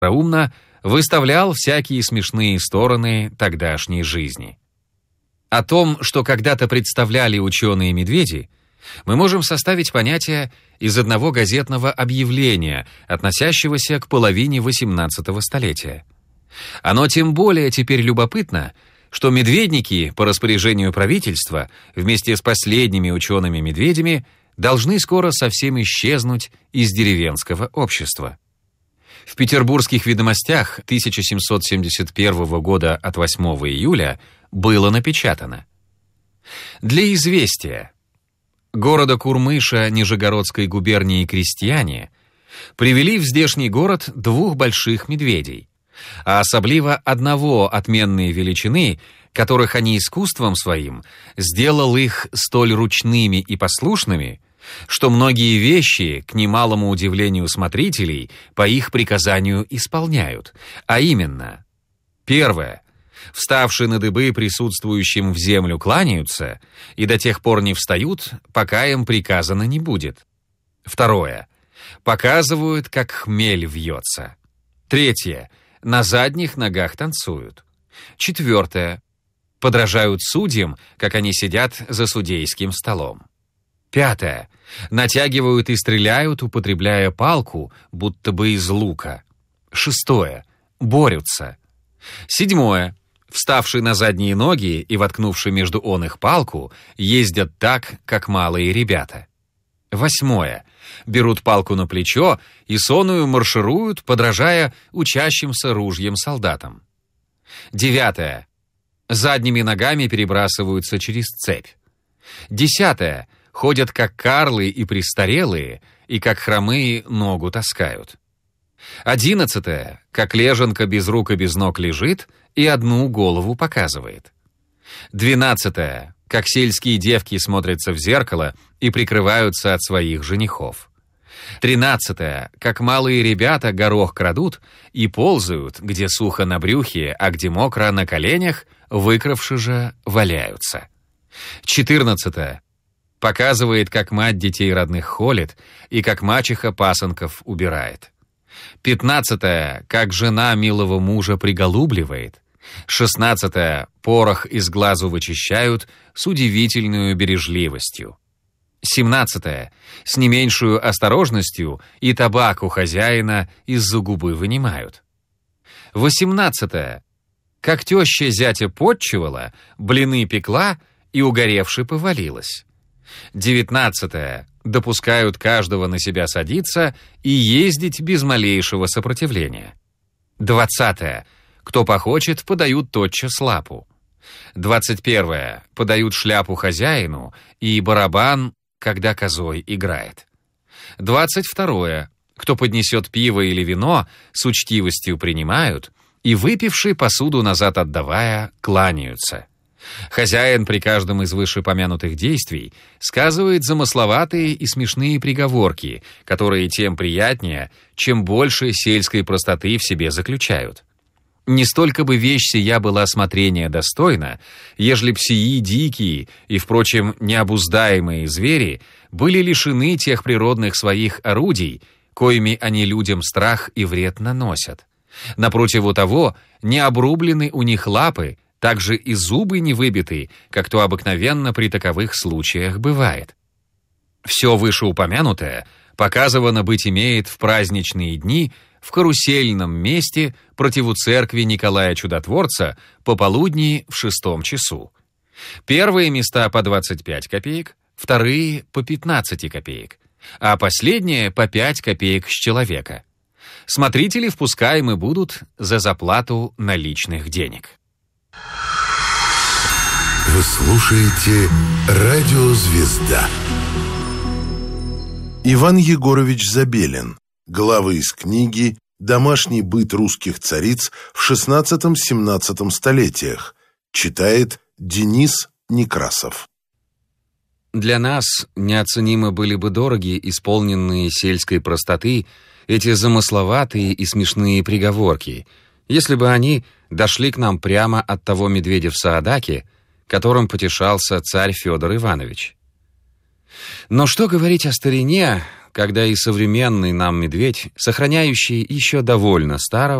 остроумно выставлял всякие смешные стороны тогдашней жизни. О том, что когда-то представляли ученые-медведи, мы можем составить понятие из одного газетного объявления, относящегося к половине XVIII столетия. Оно тем более теперь любопытно, что медведники по распоряжению правительства вместе с последними учеными-медведями должны скоро совсем исчезнуть из деревенского общества. В Петербургских ведомостях 1771 года от 8 июля было напечатано: «Для известия. Города Курмыша Нижегородской губернии крестьяне привели в здешний город 2 больших медведей, а особливо одного отменной величины, которых они искусством своим сделал их столь ручными и послушными, что многие вещи, к немалому удивлению смотрителей, по их приказанию исполняют, а именно: первое, вставшие на дыбы присутствующим в землю кланяются и до тех пор не встают, пока им приказано не будет. Второе, показывают, как хмель вьется. Третье, на задних ногах танцуют. Четвертое, подражают судьям, как они сидят за судейским столом. Пятое, натягивают и стреляют, употребляя палку, будто бы из лука. Шестое, борются. Седьмое, вставшие на задние ноги и воткнувшие между он их палку, ездят так, как малые ребята. Восьмое, берут палку на плечо и соную маршируют, подражая учащимся ружьем солдатам. Девятое, задними ногами перебрасываются через цепь. Десятое, ходят как карлы и престарелые, и как хромые ногу таскают. 11, как лежанка без рук и без ног лежит и одну голову показывает. 12, как сельские девки смотрятся в зеркало и прикрываются от своих женихов. 13, как малые ребята горох крадут и ползают, где сухо на брюхе, а где мокро на коленях, выкравши же валяются. 14, показывает, как мать детей родных холит и как мачеха пасынков убирает. 15, как жена милого мужа приголубливает. 16, порох из глазу вычищают с удивительной бережливостью. 17, с не меньшую осторожностью и табак у хозяина из-за губы вынимают. 18, как теща зятя потчевала, блины пекла и угоревши повалилась. 19, допускают каждого на себя садиться и ездить без малейшего сопротивления. 20, кто похочет, подают тотчас лапу. 21, подают шляпу хозяину и барабан, когда козой играет. 22, кто поднесет пиво или вино, с учтивостью принимают, и выпивший посуду назад отдавая, кланяются. Хозяин при каждом из вышепомянутых действий сказывает замысловатые и смешные приговорки, которые тем приятнее, чем больше сельской простоты в себе заключают. Не столько бы вещь сия была смотрения достойна, ежели б сии дикие и, впрочем, необуздаемые звери были лишены тех природных своих орудий, коими они людям страх и вред наносят. Напротив того, не обрублены у них лапы, также и зубы не выбиты, как то обыкновенно при таковых случаях бывает. Все вышеупомянутое показывано быть имеет в праздничные дни в карусельном месте противу церкви Николая Чудотворца пополудни в 6 часу. Первые места по 25 копеек, вторые по 15 копеек, а последние по 5 копеек с человека. Смотрители впускаемы будут за заплату наличных денег. Вы слушаете «Радио Звезда». Иван Егорович Забелин. Главы из книги «Домашний быт русских цариц в XVI-XVII столетиях». Читает Денис Некрасов. Для нас неоценимо были бы дороги, исполненные сельской простоты, эти замысловатые и смешные приговорки, если бы они дошли к нам прямо от того медведя в Саадаке, которым потешался царь Федор Иванович. Но что говорить о старине, когда и современный нам медведь, сохраняющий еще довольно старого